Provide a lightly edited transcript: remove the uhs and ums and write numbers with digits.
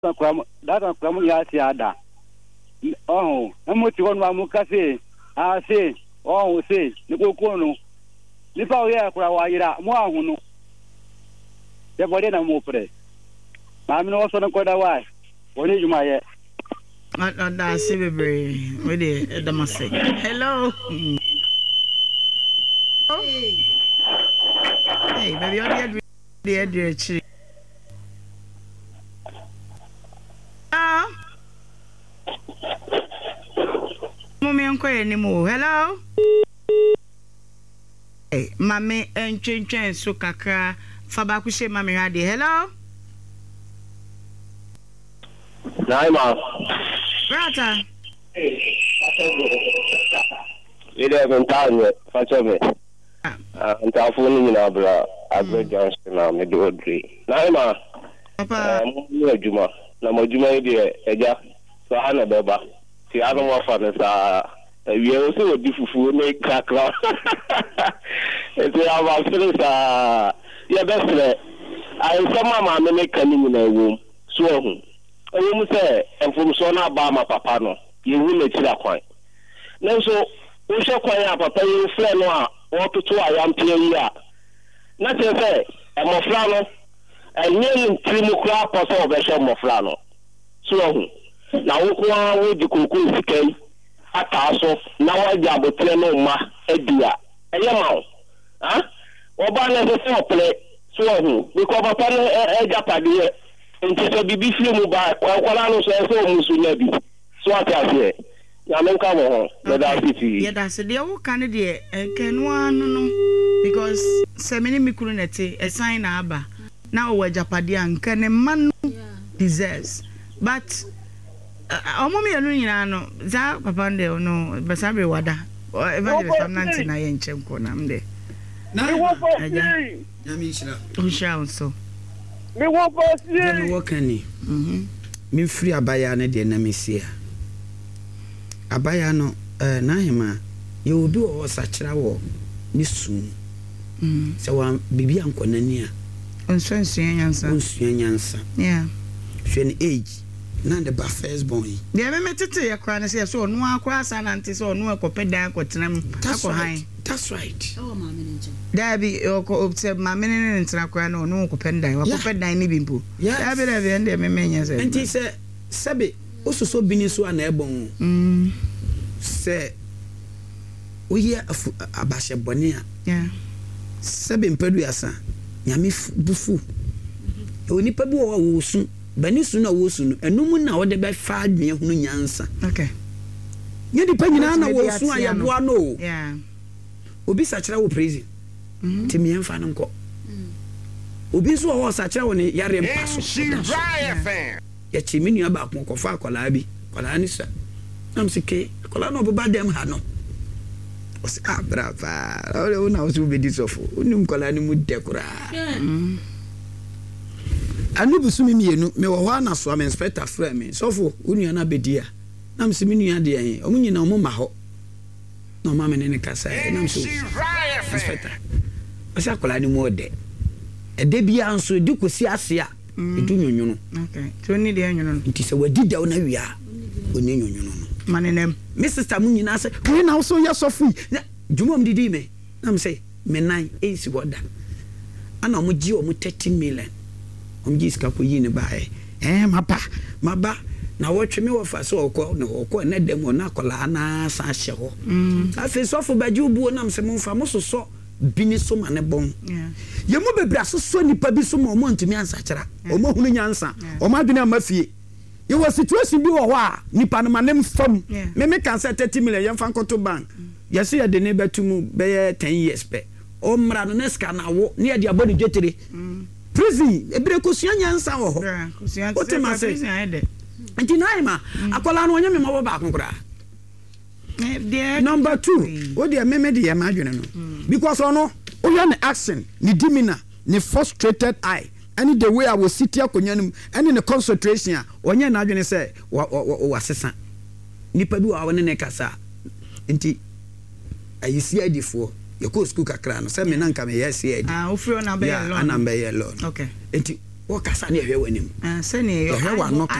data kwa ya si ada amuti wonu amukase ase se ni kokonu ni pa oya kwa wayira mu ahunu ye bode na mu pre ma mi no so no koda wai woni juma ye da se bebre we dey damase hello hey baby you dey chiri Mommy enquire ni mo. Hello. Hey, mami enchen so kakra fa ba ku she mami hade. Hello. Naima. Brata. Ida mentanye fachobe. Ntafuni ni na bra agbe Johnson na me do dri. Naima. Papa. Mo juma. Na mo juma ide eja. So ana beba. Ti anu wa fa na sa we also di fufu na kakra. Eti aba fele sa ya besle. Ai sama ma me kani ni na ewo. So ohun. Ewo mu se enfom so na ba ma papa no. Ye hu na tira kwan. Nanso wo hwe kwan ya papa ye fle no a wo toto ayampe yi a. Na te se emofra no enye ntimu kra paso obehwe emofra no. So ohun. Na wokwa wo di kokon sikai ataso na waja botre no ma adia eyema ha oba na se ople so hu because papa no ejapade nti so bibi fi mu ba kwala no so so musu na bi so atase ya menka mo na da city ya da se de wo kan de kenu anu no because se meni mikuru nete a sign na aba na wo ejapade anka ne man deserves but omomi enu nyina no za papa nde no besabre wada evangelist amnanti na ye nchemko na mde na wo Nyami shira usha so me wo bosi me wo kani me free abaya na de na mesia abaya no na hema ye odu o sachira wo ni su se wa bibi ankonani a onso nyansa yeah hwe age na the first born de me metete ya kwa na se so no akwa sa na nti so no akopeda akotenam akohan that's right oh ma me nje dabi opse ma me ne ntina kwa na no akopeda akopeda ni bimpo dabi nde me menya se nti se sebe ososo bini so ana ebon se oye abashe boni a yeah sebe mpadu asa nyame bufu onipa bi wo su bani su na wo su no enum na wo de be fa adwen hunu nyansa okay ye di panyina na wo su ayeboa no yeah obi sachira wo praise timi enfa no nko obi so wo sachira wo ne yare mpaso ya chimini aba ko fa akola bi kola ni sa am sike kola no bo badem ha no o se brava o na o su be disofo onim kola ni mu dekura anu busumi mienu me wo ho na so am inspector frame me sofo onua na bedia na mse menua de yan omu nyina omu ma ho na ma me ne kasa na mse inspector o se akola ni mu ode ede bia anso di kosi ase a edu nyonyono okay to ni de nyonyono nti se wadi da na wia oni nyonyono manenem me sister mu nyina se we na so ya sofu jumom didi me na mse me nan esi boda ana omu gi omu 30 million omjiska ko yini bae maba na wotwe me wofa so okọ na demo na kola na sa hye ho afi sofo baji ubuo na mse mfa mososo bini so ma ne bon ye mo bebra so nipa bi so mo ntumi ansa kira o mo hunu nyansa o ma dwene amafie ye wo situation bi wo ho a nipa no ma ne mfam me kan say 30 million ye mfa nkoto bank ye se ye de ne betumu be 10 years pe o mra no neska na wo ne ye de abodi dwetere prison ebre kosuan nyansa wo ho o te ma se nti naima akola no nyame ma wo ba konkora number 2 o de meme de ma adwene no because ono o ya ne action ni dimina ni frustrated eye any the way I was sit here konyanum any the concentration a onye na adwene se wa sesa nipa bi wa wona ne kasa nti ayisi adifo yeko school kakra no se me nanka me yes here ofrio na be alone ana be alone okay enti wo kasa ne ehwe wanim sɛne ehwe wa no